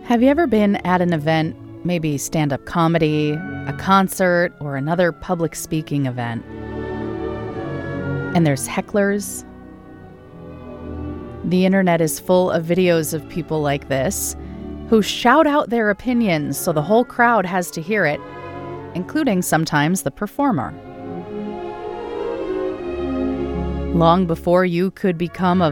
Have you ever been at an event, maybe stand-up comedy, a concert, or another public speaking event, and there's hecklers? The internet is full of videos of people like this who shout out their opinions so the whole crowd has to hear it, including sometimes the performer. Long before you could become a